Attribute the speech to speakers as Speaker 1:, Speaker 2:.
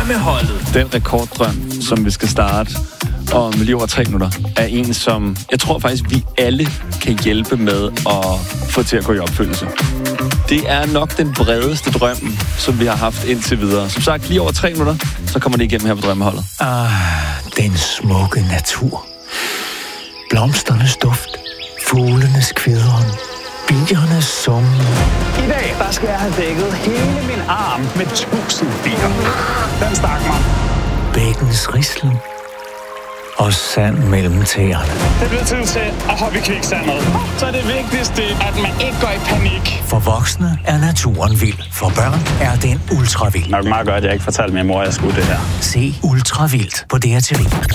Speaker 1: Drømmeholdet.
Speaker 2: Den rekorddrøm, som vi skal starte om lige over 3 minutter, er en, som jeg tror faktisk, vi alle kan hjælpe med at få til at gå i opfyldelse. Det er nok den bredeste drøm, som vi har haft indtil videre. Som sagt, lige over 3 minutter, så kommer det igennem her på Drømmeholdet.
Speaker 3: Den smukke natur. Blomsternes duft. Fuglenes kvidren. Biernes summen.
Speaker 4: I dag, der skal jeg have dækket hele min arm med 1000 bier. Den stak mig.
Speaker 3: Bækkens rislen. Og sand mellem tæerne.
Speaker 4: Det bliver tid til at hoppe i kviksandet. Så er det vigtigste, at man ikke går i panik.
Speaker 3: For voksne er naturen vild. For børn er den ultravild.
Speaker 4: Nok meget godt, at jeg ikke fortalte min mor, at jeg skulle det her.
Speaker 3: Se Ultravildt på DRTV.